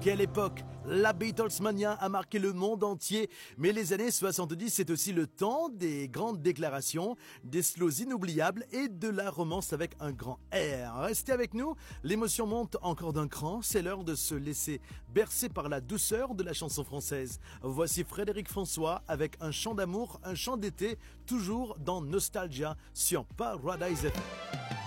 Quelle époque! La Beatlesmania a marqué le monde entier, mais les années 70, c'est aussi le temps des grandes déclarations, des slows inoubliables et de la romance avec un grand R. Restez avec nous, l'émotion monte encore d'un cran, c'est l'heure de se laisser bercer par la douceur de la chanson française. Voici Frédéric François avec un chant d'amour, un chant d'été, toujours dans Nostalgia sur Paradise FM.